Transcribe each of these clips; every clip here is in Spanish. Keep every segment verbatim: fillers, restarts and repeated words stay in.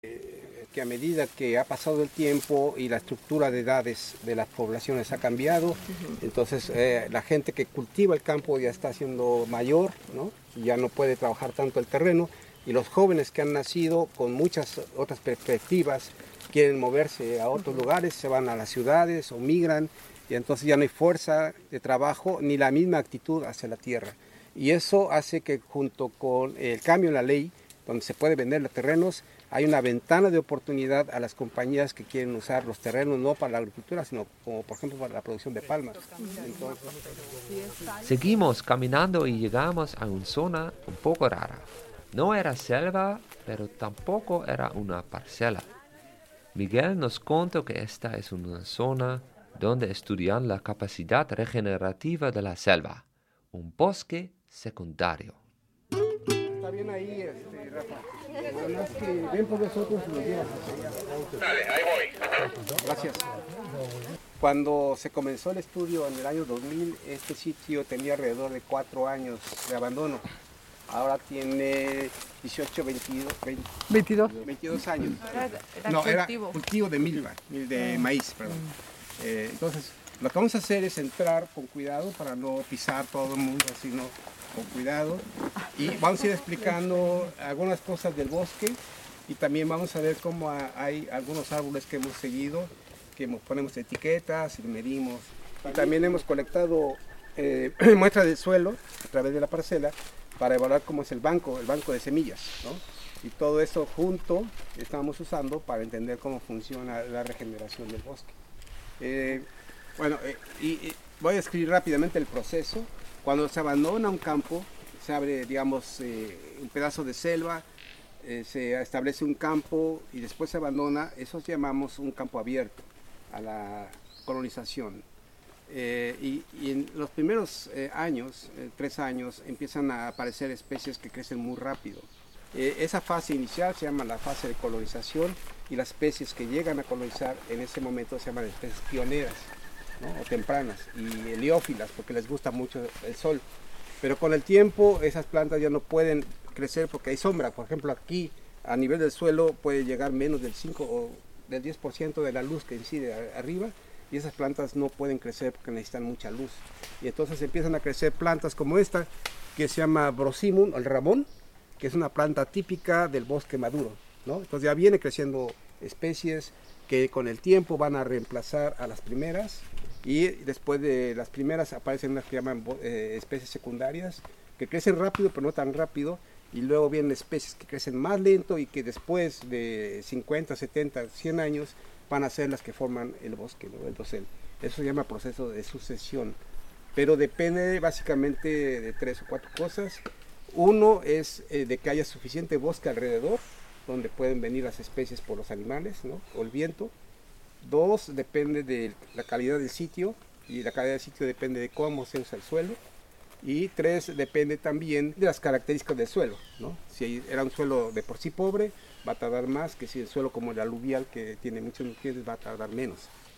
Que a medida que ha pasado el tiempo y la estructura de edades de las poblaciones ha cambiado, uh-huh. entonces eh, la gente que cultiva el campo ya está siendo mayor, ¿no? Y ya no puede trabajar tanto el terreno, y los jóvenes que han nacido con muchas otras perspectivas quieren moverse a otros uh-huh. lugares, se van a las ciudades o migran, y entonces ya no hay fuerza de trabajo ni la misma actitud hacia la tierra. Y eso hace que junto con el cambio en la ley, donde se puede vender los terrenos, hay una ventana de oportunidad a las compañías que quieren usar los terrenos no para la agricultura, sino como por ejemplo para la producción de palmas. Entonces, seguimos caminando y llegamos a una zona un poco rara. No era selva, pero tampoco era una parcela. Miguel nos contó que esta es una zona donde estudian la capacidad regenerativa de la selva, un bosque secundario. Está bien ahí, este, Rafa. Nada más que ven por nosotros y nos llevas hacia allá. Dale, ahí voy. Gracias. Cuando se comenzó el estudio en el año dos mil, este sitio tenía alrededor de cuatro años de abandono. Ahora tiene dieciocho, veintidós, veinte, veintidós. veintidós años. Era, era no, cultivo. era cultivo de milpa, de maíz, perdón. Eh, entonces, lo que vamos a hacer es entrar con cuidado para no pisar todo el mundo, sino con cuidado. Y vamos a ir explicando algunas cosas del bosque y también vamos a ver cómo hay algunos árboles que hemos seguido, que ponemos etiquetas y medimos. Y también hemos colectado eh, muestras del suelo a través de la parcela para evaluar cómo es el banco, el banco de semillas, ¿no? Y todo eso junto estamos usando para entender cómo funciona la regeneración del bosque. Eh, bueno, eh, y, y voy a describir rápidamente el proceso. Cuando se abandona un campo, se abre, digamos, eh, un pedazo de selva, eh, se establece un campo y después se abandona. Eso llamamos un campo abierto a la colonización. Eh, y, y en los primeros eh, años, eh, tres años, empiezan a aparecer especies que crecen muy rápido. Eh, esa fase inicial se llama la fase de colonización y las especies que llegan a colonizar en ese momento se llaman especies pioneras, ¿no? O tempranas y heliófilas porque les gusta mucho el sol. Pero con el tiempo esas plantas ya no pueden crecer porque hay sombra. Por ejemplo, aquí a nivel del suelo puede llegar menos del cinco o del diez por ciento de la luz que incide arriba. Y esas plantas no pueden crecer porque necesitan mucha luz. Y entonces empiezan a crecer plantas como esta, que se llama Brosimum, el ramón, que es una planta típica del bosque maduro, ¿no? Entonces ya viene creciendo especies que con el tiempo van a reemplazar a las primeras. Y después de las primeras aparecen unas que llaman eh, especies secundarias, que crecen rápido, pero no tan rápido. Y luego vienen especies que crecen más lento y que después de cincuenta, setenta, cien años van a ser las que forman el bosque, ¿no? El dosel. Eso se llama proceso de sucesión, pero depende básicamente de tres o cuatro cosas. Uno es eh, de que haya suficiente bosque alrededor, donde pueden venir las especies por los animales, ¿no? O el viento. Dos, depende de la calidad del sitio, y la calidad del sitio depende de cómo se usa el suelo. Y tres, depende también de las características del suelo, ¿no? Si era un suelo de por sí pobre, va a tardar más que si el suelo como el aluvial, que tiene muchos nutrientes, va a tardar menos.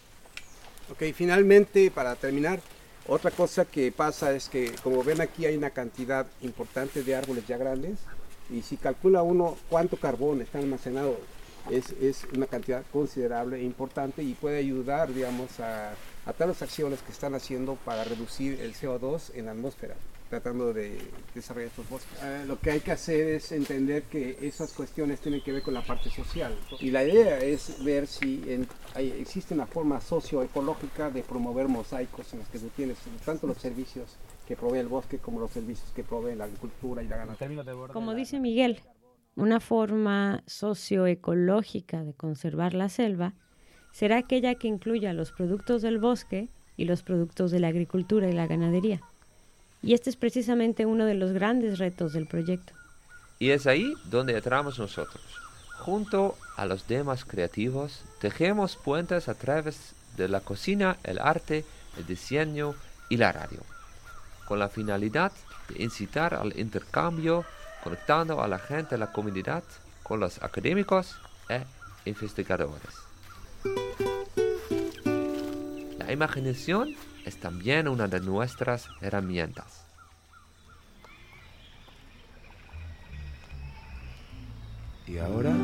Ok, finalmente, para terminar, otra cosa que pasa es que, como ven aquí, hay una cantidad importante de árboles ya grandes, y si calcula uno cuánto carbón está almacenado, es, es una cantidad considerable e importante, y puede ayudar, digamos, a, a todas las acciones que están haciendo para reducir el C O dos en la atmósfera, tratando de desarrollar estos bosques. Eh, lo que hay que hacer es entender que esas cuestiones tienen que ver con la parte social. Y la idea es ver si en, hay, existe una forma socioecológica de promover mosaicos en los que tú tienes tanto los servicios que provee el bosque como los servicios que provee la agricultura y la ganadería. Como dice Miguel, una forma socioecológica de conservar la selva será aquella que incluya los productos del bosque y los productos de la agricultura y la ganadería. Y este es precisamente uno de los grandes retos del proyecto. Y es ahí donde entramos nosotros. Junto a los demás creativos, tejemos puentes a través de la cocina, el arte, el diseño y la radio, con la finalidad de incitar al intercambio, conectando a la gente de la comunidad con los académicos e investigadores. La imaginación es también una de nuestras herramientas. Y ahora